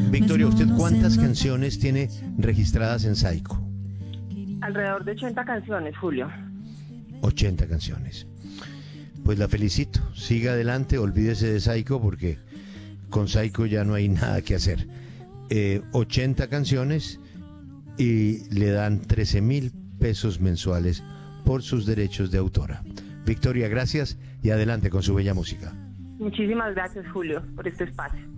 Victoria, ¿usted cuántas canciones tiene registradas en Saico? Alrededor de 80 canciones, Julio. 80 canciones. Pues la felicito. Siga adelante, olvídese de Saico porque con Saico ya no hay nada que hacer. 80 canciones y le dan 13.000 pesos mensuales por sus derechos de autora. Victoria, gracias y adelante con su bella música. Muchísimas gracias, Julio, por este espacio.